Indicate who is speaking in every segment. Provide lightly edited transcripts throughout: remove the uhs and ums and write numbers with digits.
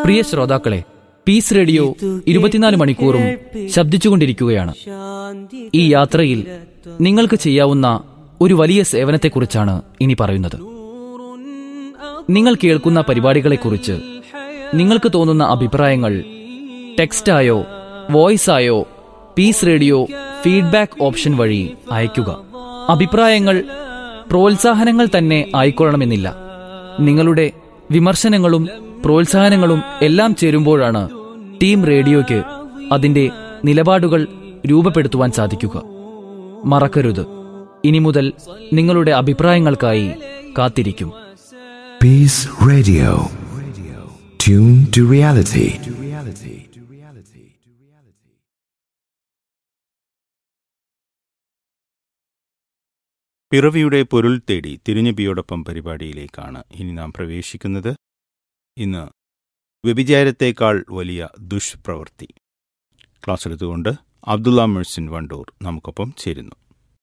Speaker 1: പ്രിയ ശ്രോതാക്കളെ, piece radio 24 മണിക്കൂറും ശബ്ദിച്ചുകൊണ്ടിരിക്കുകയാണ്. ഈ യാത്രയിൽ നിങ്ങൾക്ക് ചെയ്യാവുന്ന ഒരു വലിയ സേവനത്തെക്കുറിച്ചാണ് ഇനി പറയുന്നത്. നിങ്ങൾ കേൾക്കുന്ന പരിപാടികളെക്കുറിച്ച് നിങ്ങൾക്ക് തോന്നുന്ന അഭിപ്രായങ്ങൾ ടെക്സ്റ്റായോ വോയിസായോ പീസ് റേഡിയോ ഫീഡ്ബാക്ക് ഓപ്ഷൻ വഴി അയയ്ക്കുക. അഭിപ്രായങ്ങൾ പ്രോത്സാഹനങ്ങൾ തന്നെ ആയിക്കൊള്ളണമെന്നില്ല. നിങ്ങളുടെ വിമർശനങ്ങളും പ്രോത്സാഹനങ്ങളും എല്ലാം ചേരുമ്പോഴാണ് ടീം റേഡിയോയ്ക്ക് അതിന്റെ നിലപാടുകൾ രൂപപ്പെടുത്തുവാൻ സാധിക്കുക. മറക്കരുത്, ഇനി മുതൽ നിങ്ങളുടെ അഭിപ്രായങ്ങൾക്കായി കാത്തിരിക്കും.
Speaker 2: Piece radio, tune to reality.
Speaker 3: പിറവിയുടെ പൊരുൾ തേടി തിരുനബിയോടൊപ്പം പരിപാടിയിലേക്കാണ് ഇനി നാം പ്രവേശിക്കുന്നത്. ഇന്ന് വ്യഭിചാരത്തേക്കാൾ വലിയ ദുഷ്പ്രവൃത്തി. ക്ലാസ് എടുത്തുകൊണ്ട് അബ്ദുള്ള മുഹ്സിൻ വണ്ടൂർ നമുക്കൊപ്പം ചേരുന്നു.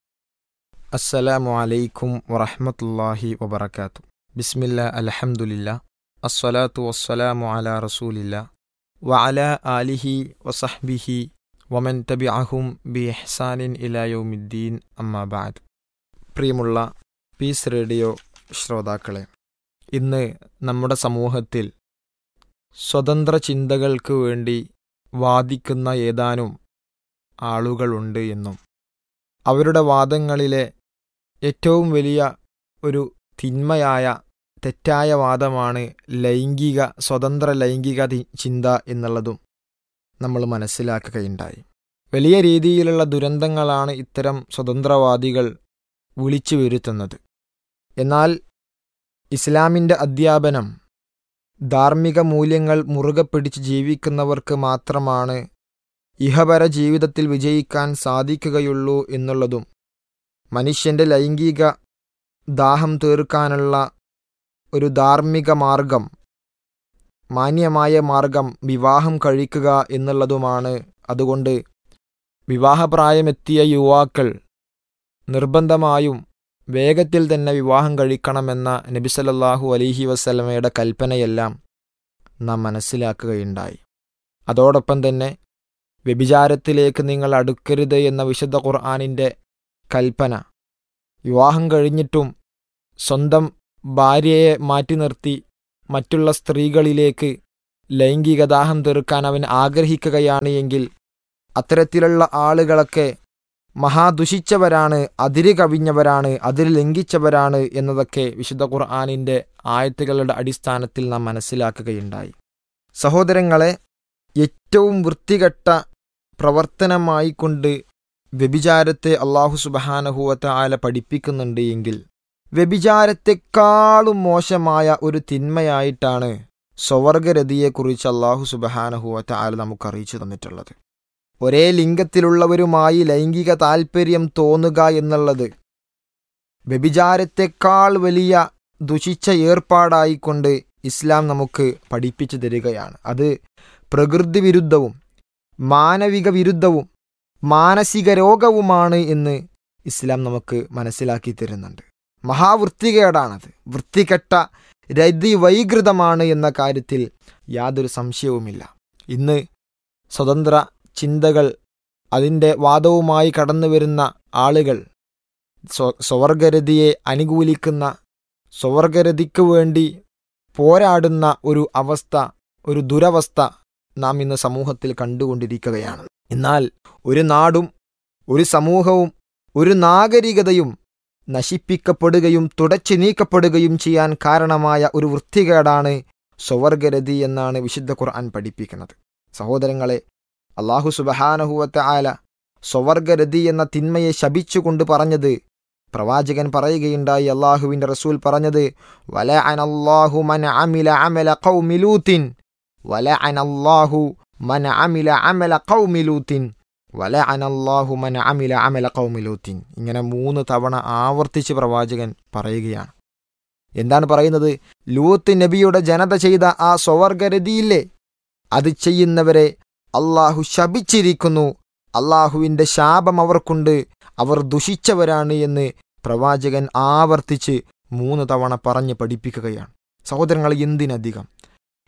Speaker 4: അസ്സലാമു അലൈക്കും വറഹ്മത്തുള്ളാഹി വബറകാതുഹു. ബിസ്മില്ലാ, അൽഹംദുലില്ലാ, അസ്സലാത്തു വസ്സലാമു അലാ റസൂലില്ലാ വഅലാ ആലിഹി വസഹ്ബിഹി വമൻ തബിഅഹും ബിഇഹ്സാനിൻ ഇലാ യൗമിദ്ദീൻ, അമ്മാ ബഅദ്. പ്രിയമുള്ള പീസ് റേഡിയോ ശ്രോതാക്കളെ, ഇന്ന് നമ്മുടെ സമൂഹത്തിൽ സ്വതന്ത്ര ചിന്തകൾക്ക് വേണ്ടി വാദിക്കുന്ന ഏതാനും ആളുകളുണ്ട് എന്നും അവരുടെ വാദങ്ങളിലെ ഏറ്റവും വലിയ ഒരു തിന്മയായ തെറ്റായ വാദമാണ് സ്വതന്ത്ര ലൈംഗിക ചിന്ത എന്നുള്ളതും നമ്മൾ മനസ്സിലാക്കുകയുണ്ടായി. വലിയ രീതിയിലുള്ള ദുരന്തങ്ങളാണ് ഇത്തരം സ്വതന്ത്രവാദികൾ വിളിച്ചു വരുത്തുന്നത്. എന്നാൽ ഇസ്ലാമിൻ്റെ അധ്യാപനം ധാർമ്മിക മൂല്യങ്ങൾ മുറുകെ പിടിച്ച് ജീവിക്കുന്നവർക്ക് മാത്രമാണ് ഇഹപര ജീവിതത്തിൽ വിജയിക്കാൻ സാധിക്കുകയുള്ളൂ എന്നുള്ളതും മനുഷ്യൻ്റെ ലൈംഗിക ദാഹം തീർക്കാനുള്ള ഒരു ധാർമ്മിക മാർഗം, മാന്യമായ മാർഗം വിവാഹം കഴിക്കുക എന്നുള്ളതുമാണ്. അതുകൊണ്ട് വിവാഹപ്രായമെത്തിയ യുവാക്കൾ നിർബന്ധമായും വേഗത്തിൽ തന്നെ വിവാഹം കഴിക്കണമെന്ന നബി സല്ലല്ലാഹു അലൈഹി വസല്ലമയുടെ കൽപ്പനയെല്ലാം നാം മനസ്സിലാക്കുകയുണ്ടായി. അതോടൊപ്പം തന്നെ വ്യഭിചാരത്തിലേക്ക് നിങ്ങൾ അടുക്കരുത് എന്ന വിശുദ്ധ ഖുർആനിൻ്റെ കൽപ്പന, വിവാഹം കഴിഞ്ഞിട്ടും സ്വന്തം ഭാര്യയെ മാറ്റി നിർത്തി മറ്റുള്ള സ്ത്രീകളിലേക്ക് ലൈംഗികദാഹം തീർക്കാൻ അവൻ ആഗ്രഹിക്കുകയാണ് എങ്കിൽ അത്തരത്തിലുള്ള ആളുകളൊക്കെ മഹാദുഷിച്ചവരാണ്, അതിര് കവിഞ്ഞവരാണ്, അതിര് ലംഘിച്ചവരാണ് എന്നതൊക്കെ വിശുദ്ധ ഖുർആനിൻ്റെ ആയത്തുകളുടെ അടിസ്ഥാനത്തിൽ നാം മനസ്സിലാക്കുകയുണ്ടായി. സഹോദരങ്ങളെ, ഏറ്റവും വൃത്തികെട്ട പ്രവർത്തനമായിക്കൊണ്ട് വ്യഭിചാരത്തെ അല്ലാഹു സുബ്ഹാനഹു വ തആല പഠിപ്പിക്കുന്നുണ്ട് എങ്കിൽ വ്യഭിചാരത്തെക്കാളും മോശമായ ഒരു തിന്മയായിട്ടാണ് സ്വവർഗരതിയെക്കുറിച്ച് അല്ലാഹു സുബ്ഹാനഹു വ തആല നമുക്ക് അറിയിച്ചു തന്നിട്ടുള്ളത്. ഒരേ ലിംഗത്തിലുള്ളവരുമായി ലൈംഗിക താൽപ്പര്യം തോന്നുക എന്നുള്ളത് വ്യഭിചാരത്തെക്കാൾ വലിയ ദുഷിച്ച ഏർപ്പാടായിക്കൊണ്ട് ഇസ്ലാം നമുക്ക് പഠിപ്പിച്ചു തരികയാണ്. അത് പ്രകൃതി വിരുദ്ധവും മാനവിക വിരുദ്ധവും മാനസിക രോഗവുമാണ് എന്ന് ഇസ്ലാം നമുക്ക് മനസ്സിലാക്കി തരുന്നുണ്ട്. മഹാവൃത്തികേടാണത്, വൃത്തികെട്ട രതിവൈകൃതമാണ് എന്ന കാര്യത്തിൽ യാതൊരു സംശയവുമില്ല. ഇന്ന് സ്വതന്ത്ര ചിന്തകൾ, അതിൻ്റെ വാദവുമായി കടന്നു വരുന്ന ആളുകൾ സ്വവർഗരതിയെ അനുകൂലിക്കുന്ന, സ്വവർഗരതിക്ക് വേണ്ടി പോരാടുന്ന ഒരു അവസ്ഥ, ഒരു ദുരവസ്ഥ നാം ഇന്ന് സമൂഹത്തിൽ കണ്ടുകൊണ്ടിരിക്കുകയാണ്. എന്നാൽ ഒരു നാടും ഒരു സമൂഹവും ഒരു നാഗരികതയും നശിപ്പിക്കപ്പെടുകയും തുടച്ചു നീക്കപ്പെടുകയും ചെയ്യാൻ കാരണമായ ഒരു വൃത്തികേടാണ് സ്വവർഗരതി എന്നാണ് വിശുദ്ധ ഖുർആൻ പഠിപ്പിക്കുന്നത്. സഹോദരങ്ങളെ, അല്ലാഹു സുബ്ഹാനഹു വ തആല സ്വവർഗരതി എന്ന തിന്മയെ ശപിച്ചുകൊണ്ട് പറഞ്ഞത് പ്രവാചകൻ പറയുകയുണ്ടായി. അല്ലാഹുവിൻ്റെ റസൂൽ പറഞ്ഞത്, വലഅനല്ലാഹു മൻ അമില അമല ഖൗമി ലൂത്തിൻ, വലഅനല്ലാഹു മൻ അമില അമല ഖൗമി ലൂത്തിൻ, വലഅനല്ലാഹു മൻ അമില അമല ഖൗമി ലൂത്തിൻ. ഇങ്ങനെ 3 തവണ ആവർത്തിച്ച് പ്രവാചകൻ പറയുകയാണ്. എന്താണ് പറയുന്നത്? ലൂത്ത് നബിയുടെ ജനത ചെയ്ത ആ സ്വവർഗരതിയില്ലേ, അത് ചെയ്യുന്നവരെ അള്ളാഹു ശപിച്ചിരിക്കുന്നു, അള്ളാഹുവിൻ്റെ ശാപം അവർക്കുണ്ട്, അവർ ദുഷിച്ചവരാണ് എന്ന് പ്രവാചകൻ ആവർത്തിച്ച് 3 തവണ പറഞ്ഞ് പഠിപ്പിക്കുകയാണ്. സഹോദരങ്ങൾ, എന്തിനധികം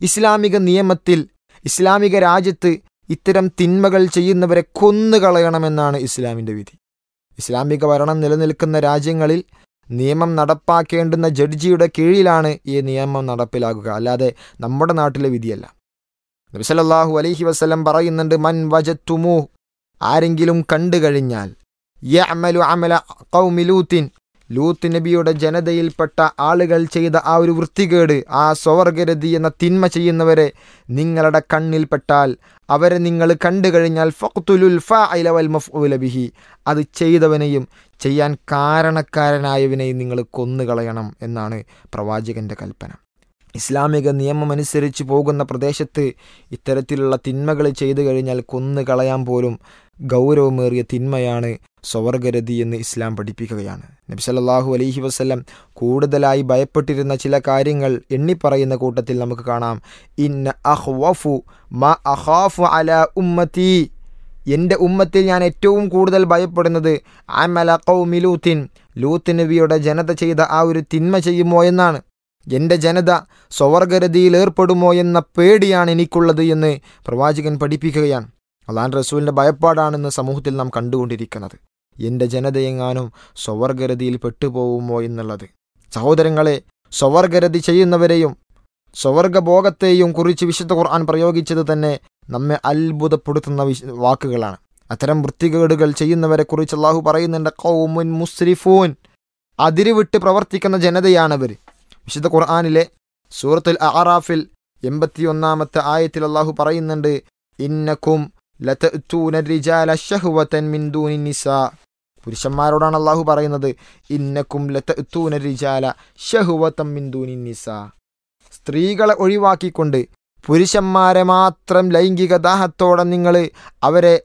Speaker 4: ഇസ്ലാമിക നിയമത്തിൽ ഇസ്ലാമിക രാജ്യത്ത് ഇത്തരം തിന്മകൾ ചെയ്യുന്നവരെ കൊന്നുകളയണമെന്നാണ് ഇസ്ലാമിൻ്റെ വിധി. ഇസ്ലാമിക ഭരണം നിലനിൽക്കുന്ന രാജ്യങ്ങളിൽ നിയമം നടപ്പാക്കേണ്ടുന്ന ജഡ്ജിയുടെ കീഴിലാണ് ഈ നിയമം നടപ്പിലാക്കുക, അല്ലാതെ നമ്മുടെ നാട്ടിലെ വിധിയല്ല. നബി സല്ലല്ലാഹു അലൈഹി വസല്ലം പറയുന്നുണ്ട്, മൻ വജത്തുമു, ആരെങ്കിലും കണ്ടു കഴിഞ്ഞാൽ, യഅമലു അമല ഖൗമി ലൂത്തിൻ, ലൂത്ത് നബിയുടെ ജനതയിൽപ്പെട്ട ആളുകൾ ചെയ്ത ആ ഒരു വൃത്തികേട്, ആ സ്വവർഗരതി എന്ന തിന്മ ചെയ്യുന്നവരെ നിങ്ങളുടെ കണ്ണിൽപ്പെട്ടാൽ, അവരെ നിങ്ങൾ കണ്ടു കഴിഞ്ഞാൽ, ഫഖ്തുലുൽ ഫാഇല വൽ മഫ്ഊല ബിഹി, അത് ചെയ്തവനെയും ചെയ്യാൻ കാരണക്കാരനായവനെയും നിങ്ങൾ കൊന്നുകളയണം എന്നാണ് പ്രവാചകന്റെ കൽപ്പന. ഇസ്ലാമിക നിയമമനുസരിച്ച് പോകുന്ന പ്രദേശത്ത് ഇത്തരത്തിലുള്ള തിന്മകൾ ചെയ്തു കഴിഞ്ഞാൽ കൊന്നുകളയാൻ പോലും ഗൗരവമേറിയ തിന്മയാണ് സ്വവർഗരതി എന്ന് ഇസ്ലാം പഠിപ്പിക്കുകയാണ്. നബി സല്ലല്ലാഹു അലൈഹി വസല്ലം കൂടുതലായി ഭയപ്പെട്ടിരുന്ന ചില കാര്യങ്ങൾ എണ്ണിപ്പറയുന്ന കൂട്ടത്തിൽ നമുക്ക് കാണാം, ഇന്ന അഖ്വഫു മാ അഖാഫു അലാ ഉമ്മത്തി, എൻ്റെ ഉമ്മത്തിൽ ഞാൻ ഏറ്റവും കൂടുതൽ ഭയപ്പെടുന്നത് അമല ഖൗമി ലൂത്തിൻ, ലൂത്ത് നബിയുടെ ജനത ചെയ്ത ആ ഒരു തിന്മ ചെയ്യുമോ എന്നാണ്. എൻ്റെ ജനത സ്വവർഗരതിയിൽ ഏർപ്പെടുമോ എന്ന പേടിയാണ് എനിക്കുള്ളത് എന്ന് പ്രവാചകൻ പഠിപ്പിക്കുകയാണ്. അല്ലാഹുവിൻ്റെ റസൂലിൻ്റെ ഭയപ്പാടാണെന്ന് സമൂഹത്തിൽ നാം കണ്ടുകൊണ്ടിരിക്കുന്നത്. എൻ്റെ ജനതയെങ്ങാനും സ്വവർഗരതിയിൽ പെട്ടുപോകുമോ എന്നുള്ളത്. സഹോദരങ്ങളെ, സ്വവർഗരതി ചെയ്യുന്നവരെയും സ്വവർഗഭോഗത്തെയും കുറിച്ച് വിശുദ്ധ ഖുർആൻ പ്രയോഗിച്ചത് തന്നെ നമ്മെ അത്ഭുതപ്പെടുത്തുന്ന വാക്കുകളാണ്. അത്തരം വൃത്തികേടുകൾ ചെയ്യുന്നവരെ കുറിച്ച് അള്ളാഹു പറയുന്നുണ്ട്, ഖൗമുൻ മുസ്രിഫൂൻ, അതിരുവിട്ട് പ്രവർത്തിക്കുന്ന ജനതയാണവർ. വിശുദ്ധ ഖുർആനിലെ സൂറത്തുൽ അഅറാഫിൽ 81-ാമത്തെ ആയത്തിൽ അള്ളാഹു പറയുന്നുണ്ട്, ഇന്നക്കും ലതഅ്തൂന റിജാല ശഹ്വതൻ മിൻ ദൂനി നിസാ, പുരുഷന്മാരോടാണ് അള്ളാഹു പറയുന്നത്, ഇന്നക്കും ലതഅ്തൂന റിജാല ശഹ്വതൻ മിൻ ദൂനി നിസാ, സ്ത്രീകളെ ഒഴിവാക്കിക്കൊണ്ട് പുരുഷന്മാരെ മാത്രം ലൈംഗിക ദാഹത്തോടെ നിങ്ങൾ അവരെ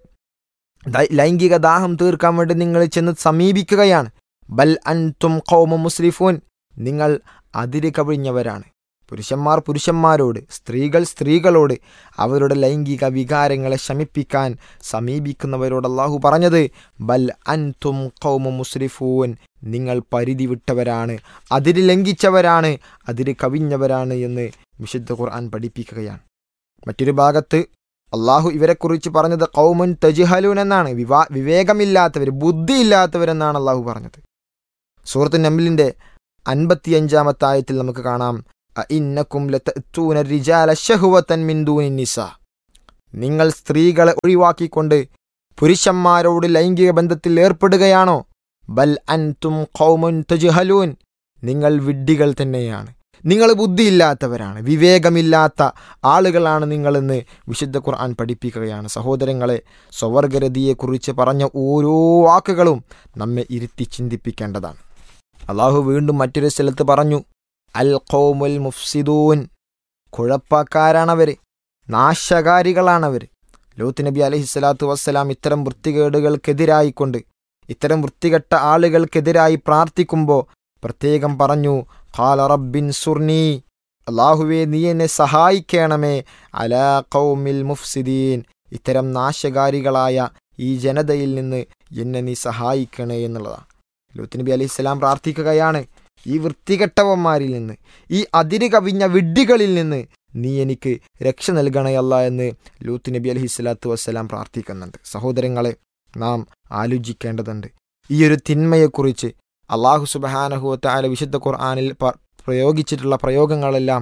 Speaker 4: ലൈംഗിക ദാഹം തീർക്കാൻ വേണ്ടി നിങ്ങൾ ചെന്ന് സമീപിക്കുകയാണ്. ബൽ അൻതും ഖൗമുൻ മുസ്രിഫൂൻ, നിങ്ങൾ അതിര് കവിഞ്ഞവരാണ്. പുരുഷന്മാർ പുരുഷന്മാരോട്, സ്ത്രീകൾ സ്ത്രീകളോട് അവരുടെ ലൈംഗിക വികാരങ്ങളെ ശമിപ്പിക്കാൻ സമീപിക്കുന്നവരോട് അള്ളാഹു പറഞ്ഞത്, ബൽ അൻതും ഖൗമുൻ മുസ്രിഫൂൻ, നിങ്ങൾ പരിധി വിട്ടവരാണ്, അതിര് ലംഘിച്ചവരാണ്, അതിര് കവിഞ്ഞവരാണ് എന്ന് വിശുദ്ധ ഖുർആൻ പഠിപ്പിക്കുകയാണ്. മറ്റൊരു ഭാഗത്ത് അള്ളാഹു ഇവരെക്കുറിച്ച് പറഞ്ഞത് ഖൗമുൻ തജ്ഹലൂൻ എന്നാണ്, വിവേകമില്ലാത്തവർ, ബുദ്ധിയില്ലാത്തവരെന്നാണ് അള്ളാഹു പറഞ്ഞത്. സൂറത്ത് നംലിൻ്റെ 55-ാമത്തെ ആയത്തിൽ നമുക്ക് കാണാം, ഇന്നക്കും ലതഅ്തൂന റിജാല ശഹ്വതൻ മിൻ ദൂനി നിസാ, നിങ്ങൾ സ്ത്രീകളെ ഒഴിവാക്കിക്കൊണ്ട് പുരുഷന്മാരോട് ലൈംഗിക ബന്ധത്തിൽ ഏർപ്പെടുകയാണോ? ബൽ അൻതും ഖൗമുൻ തജ്ഹലൂൻ, നിങ്ങൾ വിഡ്ഢികൾ തന്നെയാണ്, നിങ്ങൾ ബുദ്ധിയില്ലാത്തവരാണ്, വിവേകമില്ലാത്ത ആളുകളാണ് നിങ്ങളെന്ന് വിശുദ്ധ ഖുർആൻ പഠിപ്പിക്കുകയാണ്. സഹോദരങ്ങളെ, സ്വവർഗരതിയെക്കുറിച്ച് പറഞ്ഞ ഓരോ വാക്കുകളും നമ്മെ ഇരുത്തി ചിന്തിപ്പിക്കേണ്ടതാണ്. അള്ളാഹു വീണ്ടും മറ്റൊരു സ്ഥലത്ത് പറഞ്ഞു, അൽ ഖൗമുൽ മുഫ്സിദൂൻ, കുഴപ്പക്കാരാണവർ, നാശകാരികളാണവർ. ലൂത്ത് നബി അലൈഹിസ്സലാത്തു വസ്സലാം ഇത്തരം വൃത്തികേടുകൾക്കെതിരായിക്കൊണ്ട്, ഇത്തരം വൃത്തികെട്ട ആളുകൾക്കെതിരായി പ്രാർത്ഥിക്കുമ്പോൾ പ്രത്യേകം പറഞ്ഞു, ഖാല റബ്ബിൻ സുർനി, അല്ലാഹുവേ നീ എന്നെ സഹായിക്കണമേ, അലാ ഖൗമിൽ മുഫ്സിദീൻ, ഇത്തരം നാശകാരികളായ ഈ ജനതയിൽ നിന്ന് എന്നെ നീ സഹായിക്കണേ എന്നുള്ളതാണ്. ലൂത്ത് നബി അലൈഹിസ്സലാം പ്രാർത്ഥിക്കുകയാണ്, ഈ വൃത്തികെട്ടവന്മാരിൽ നിന്ന്, ഈ അതിര് കവിഞ്ഞ വിഡ്ഢികളിൽ നിന്ന് നീ എനിക്ക് രക്ഷ നൽകണേ അല്ലാ എന്ന് ലൂത്ത് നബി അലൈഹിസ്സലാത്തു വസ്സലാം പ്രാർത്ഥിക്കുന്നുണ്ട്. സഹോദരങ്ങളെ, നാം ആലോചിക്കേണ്ടതുണ്ട്. ഈ ഒരു തിന്മയെക്കുറിച്ച് അള്ളാഹു സുബ്ഹാനഹു വ തആല വിശുദ്ധ ഖുർആനിൽ പ്രയോഗിച്ചിട്ടുള്ള പ്രയോഗങ്ങളെല്ലാം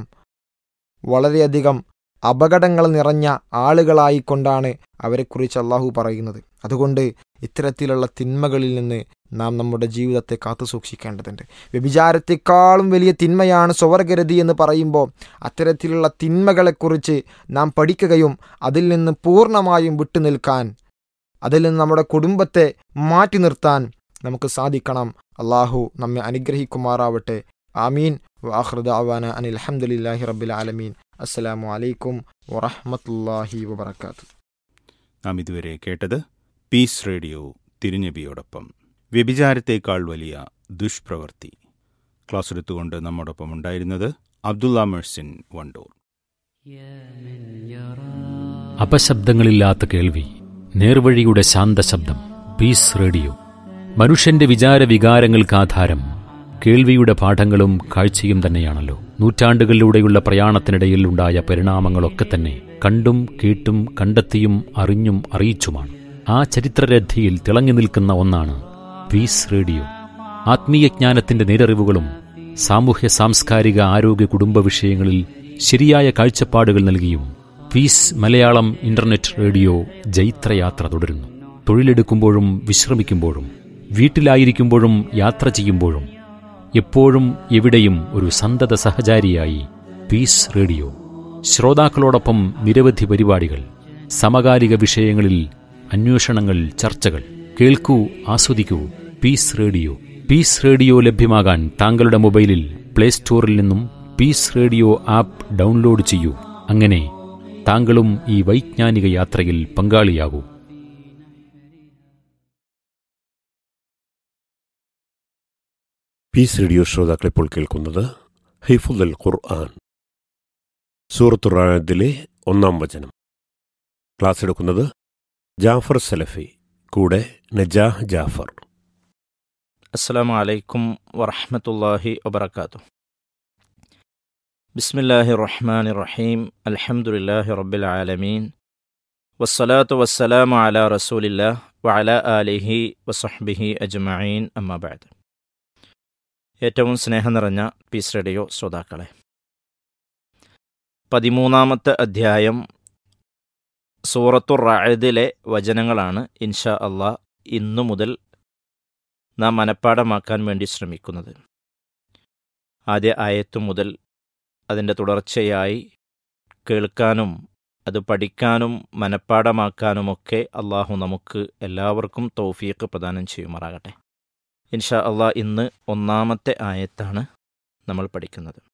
Speaker 4: വളരെയധികം അപകടങ്ങൾ നിറഞ്ഞ ആളുകളായിക്കൊണ്ടാണ് അവരെക്കുറിച്ച് അള്ളാഹു പറയുന്നത്. അതുകൊണ്ട് ഇത്തരത്തിലുള്ള തിന്മകളിൽ നിന്ന് നാം നമ്മുടെ ജീവിതത്തെ കാത്തു സൂക്ഷിക്കേണ്ടതുണ്ട്. വ്യഭിചാരത്തെക്കാളും വലിയ തിന്മയാണ് സ്വവർഗരതി എന്ന് പറയുമ്പോൾ അത്തരത്തിലുള്ള തിന്മകളെക്കുറിച്ച് നാം പഠിക്കുകയും അതിൽ നിന്ന് പൂർണ്ണമായും വിട്ടുനിൽക്കാൻ, അതിൽ നിന്ന് നമ്മുടെ കുടുംബത്തെ മാറ്റി നിർത്താൻ നമുക്ക് സാധിക്കണം. അള്ളാഹു നമ്മെ അനുഗ്രഹിക്കുമാറാവട്ടെ. ആമീൻ. വആഖിറു ദഅവാന അനിൽ ഹംദുലില്ലാഹി റബ്ബിൽ ആലമീൻ. അസ്സലാമു അലൈക്കും വറഹ്മത്തുള്ളാഹി വബറകാതുഹു.
Speaker 3: നാം ഇതുവരെ കേട്ടത് പീസ് റേഡിയോ തിരുനബിയോടൊപ്പം, വ്യഭിചാരത്തേക്കാൾ വലിയ ദുഷ്പ്രവൃത്തി. ക്ലാസ് എടുത്തുകൊണ്ട് നമ്മോടൊപ്പം ഉണ്ടായിരുന്നത് അബ്ദുള്ള മെഴ്സിൻ വണ്ടൂർ.
Speaker 5: അപശബ്ദങ്ങളില്ലാത്ത കേൾവി, നേർവഴിയുടെ ശാന്തശബ്ദം. പീസ് റേഡിയോ, മനുഷ്യന്റെ വിചാരവികാരങ്ങൾക്ക് ആധാരം. കേൾവിയുടെ പാഠങ്ങളും കാഴ്ചയും തന്നെയാണല്ലോ. നൂറ്റാണ്ടുകളിലൂടെയുള്ള പ്രയാണത്തിനിടയിൽ ഉണ്ടായ പരിണാമങ്ങളൊക്കെ തന്നെ കണ്ടും കേട്ടും കണ്ടെത്തിയും അറിഞ്ഞും അറിയിച്ചുമാണ്. ആ ചരിത്രരഥിയിൽ തിളങ്ങി നിൽക്കുന്ന ഒന്നാണ് പീസ് റേഡിയോ. ആത്മീയജ്ഞാനത്തിന്റെ നേരറിവുകളും സാമൂഹ്യ സാംസ്കാരിക ആരോഗ്യ കുടുംബ വിഷയങ്ങളിൽ ശരിയായ കാഴ്ചപ്പാടുകൾ നൽകിയും പീസ് മലയാളം ഇന്റർനെറ്റ് റേഡിയോ ജൈത്രയാത്ര തുടരുന്നു. തൊഴിലെടുക്കുമ്പോഴും വിശ്രമിക്കുമ്പോഴും വീട്ടിലായിരിക്കുമ്പോഴും യാത്ര ചെയ്യുമ്പോഴും എപ്പോഴും എവിടെയും ഒരു സന്തത സഹചാരിയായി പീസ് റേഡിയോ. ശ്രോതാക്കളോടൊപ്പം നിരവധി പരിപാടികൾ, സമകാലിക വിഷയങ്ങളിൽ അന്വേഷണങ്ങൾ, ചർച്ചകൾ. കേൾക്കൂ, ആസ്വദിക്കൂ. Piece radio. പീസ് റേഡിയോ ലഭ്യമാകാൻ താങ്കളുടെ മൊബൈലിൽ പ്ലേ സ്റ്റോറിൽ നിന്നും പീസ് റേഡിയോ ആപ്പ് ഡൗൺലോഡ് ചെയ്യൂ. അങ്ങനെ താങ്കളും ഈ വൈജ്ഞാനിക യാത്രയിൽ പങ്കാളിയാകൂ.
Speaker 6: പീസ് റേഡിയോ ശ്രോതാക്കൾ ഇപ്പോൾ കേൾക്കുന്നത് ഹിഫ്ളുൽ ഖുർആൻ, സൂറത്തുർ റഅദിലെ 1-ാം വചനം. ക്ലാസ് എടുക്കുന്നത് ജാഫർ സലഫി, കൂടെ നജാഹ് ജാഫർ.
Speaker 7: അസ്സലാമു അലൈക്കും വറഹ്മത്തുള്ളാഹി വബറകാതുഹു. ബിസ്മില്ലാഹിർ റഹ്മാനിർ റഹീം. അൽഹംദുലില്ലാഹി റബ്ബിൽ ആലമീൻ. വസ്സലാത്തു വസ്സലാമു അലാ റസൂലില്ലാഹ് വഅലാ ആലിഹി വസഹ്ബിഹി അജ്മഈൻ. അമ്മാ ബഅദ്. ഏറ്റവും സ്നേഹം നിറഞ്ഞ പീസ് റേഡിയോ ശ്രോതാക്കളെ, 13-ാമത്തെ അധ്യായം സൂറത്തുർ റഅദിലെ വചനങ്ങളാണ് ഇൻഷാ അല്ലാഹ് ഇന്നു മുതൽ നാം മനഃപ്പാഠമാക്കാൻ വേണ്ടി ശ്രമിക്കുന്നത്. ആദ്യ ആയത്തു മുതൽ അതിൻ്റെ തുടർച്ചയായി കേൾക്കാനും അത് പഠിക്കാനും മനഃപ്പാഠമാക്കാനുമൊക്കെ അള്ളാഹു നമുക്ക് എല്ലാവർക്കും തൗഫീഖ് പ്രദാനം ചെയ്യുമാറാകട്ടെ. ഇൻഷാ അല്ലാഹ് ഇന്ന് 1-ാമത്തെ ആയത്താണ് നമ്മൾ പഠിക്കുന്നത്.